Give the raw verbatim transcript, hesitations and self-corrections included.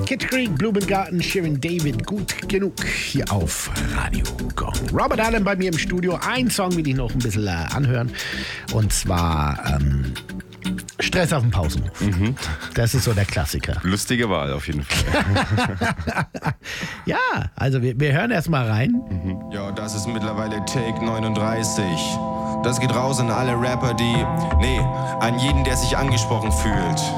Kid Creek, Blumengarten, Shirin David, gut genug hier auf Radio Gong. Robert Allen bei mir im Studio. Ein Song will ich noch ein bisschen äh, anhören. Und zwar ähm, Stress auf dem Pausenhof. Mhm. Das ist so der Klassiker. Lustige Wahl auf jeden Fall. Ja, also wir, wir hören erst mal rein. Mhm. Ja, das ist mittlerweile Take neununddreißig. Das geht raus an alle Rapper, die... Nee, an jeden, der sich angesprochen fühlt.